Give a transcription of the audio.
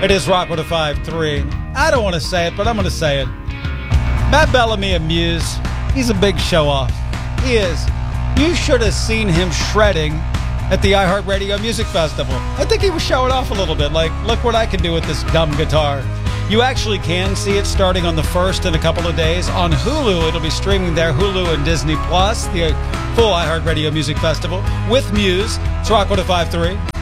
It is Rock 105.3. I don't want to say it, but I'm going to say it. Matt Bellamy of Muse, he's a big show-off. He is. You should have seen him shredding at the iHeartRadio Music Festival. I think he was showing off a little bit, like, look what I can do with this dumb guitar. You actually can see it starting on the 1st in a couple of days. On Hulu, it'll be streaming there, Hulu and Disney+, the full iHeartRadio Music Festival with Muse. It's Rock 105.3.